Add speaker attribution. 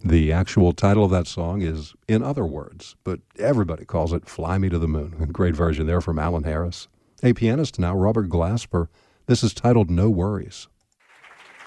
Speaker 1: The actual title of that song is In Other Words, but everybody calls it Fly Me to the Moon. A great version there from Alan Harris. A pianist now, Robert Glasper. This is titled No Worries.